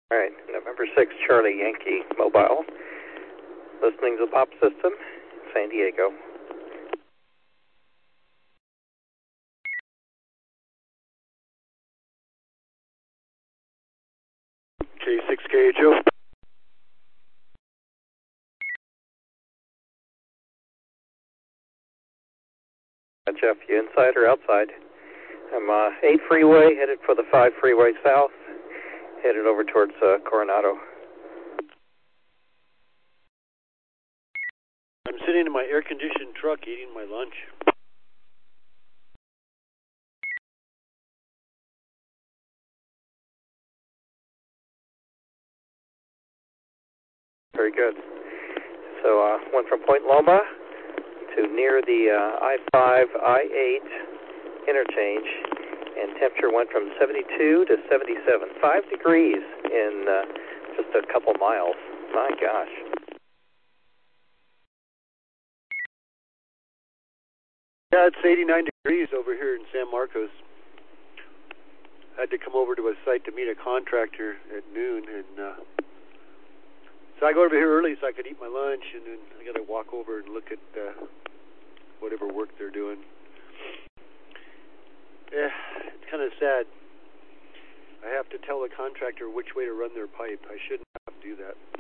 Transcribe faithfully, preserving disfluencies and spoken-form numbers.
All right, November sixth, Charlie Yankee Mobile. Listening to the pop system, San Diego. K six K H O. Jeff, you inside or outside? I'm uh, eight freeway, headed for the five freeway south, headed over towards uh, Coronado. I'm sitting in my air-conditioned truck eating my lunch. Very good. So uh, went from Point Loma to near the uh, I five, I eight interchange, and temperature went from seventy-two to seventy-seven. Five degrees in uh, just a couple miles. My gosh. Yeah, it's eighty-nine degrees over here in San Marcos. I had to come over to a site to meet a contractor at noon, and uh, so I go over here early so I could eat my lunch, and then I got to walk over and look at uh, whatever work they're doing. Yeah, it's kind of sad. I have to tell the contractor which way to run their pipe. I shouldn't have to do that.